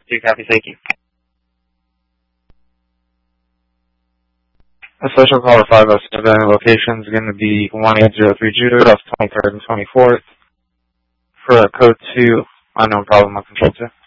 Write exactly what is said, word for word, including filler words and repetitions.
two copy, thank you. A special caller five oh seven location is going to be one eight zero three Judah off twenty-third and twenty-fourth for a code two unknown problem on control two.